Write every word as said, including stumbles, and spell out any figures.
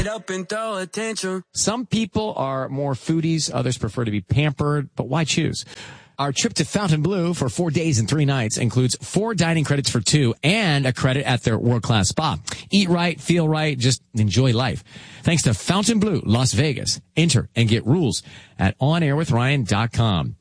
Up and throw attention. Some people are more foodies. Others prefer to be pampered, but why choose? Our trip to Fontainebleau for four days and three nights includes four dining credits for two and a credit at their world-class spa. Eat right, feel right, just enjoy life. Thanks to Fontainebleau Las Vegas. Enter and get rules at on air with ryan dot com.